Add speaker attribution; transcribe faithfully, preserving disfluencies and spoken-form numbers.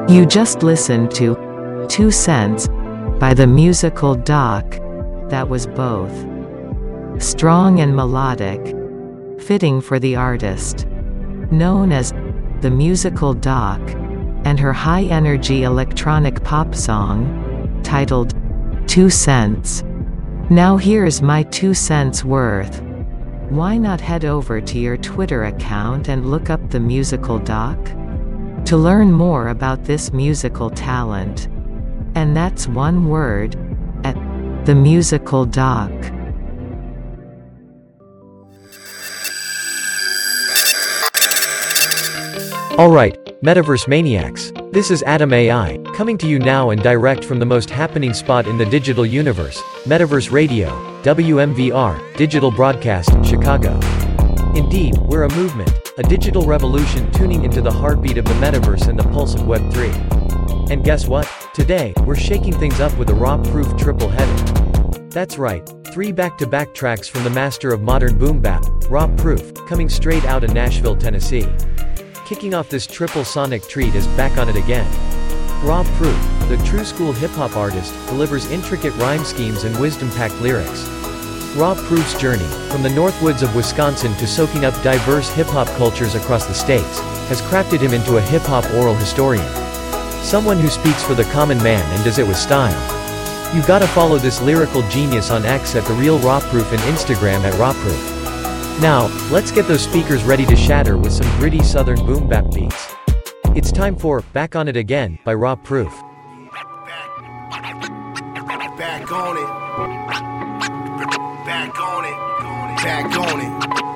Speaker 1: You just listened to Two Cents by the musical Doc. That was both strong and melodic, fitting for the artist known as the musical Doc, and her high-energy electronic pop song titled Two Cents. Now here's my two cents worth. Why not head over to your Twitter account and look up the musical Doc to learn more about this musical talent? And that's one word, at the musical Doc.
Speaker 2: Alright, Metaverse Maniacs. This is Adam A I, coming to you now and direct from the most happening spot in the digital universe, Metaverse Radio, W M V R, Digital Broadcast, Chicago. Indeed, we're a movement, a digital revolution tuning into the heartbeat of the metaverse and the pulse of Web three. And guess what? Today, we're shaking things up with a raw-proof triple header. That's right, three back-to-back tracks from the master of modern boom bap, Raw Proof, coming straight out of Nashville, Tennessee. Kicking off this triple sonic treat is Back on It Again. Raw Proof, the true school hip-hop artist, delivers intricate rhyme schemes and wisdom-packed lyrics. Raw Proof's journey, from the Northwoods of Wisconsin to soaking up diverse hip-hop cultures across the states, has crafted him into a hip-hop oral historian. Someone who speaks for the common man and does it with style. You gotta follow this lyrical genius on X at The Real Raw Proof and Instagram at Raw Proof. Now, let's get those speakers ready to shatter with some gritty southern boom bap beats. It's time for Back on It Again by Raw Proof.
Speaker 3: Back on it. Back on it. Back on it.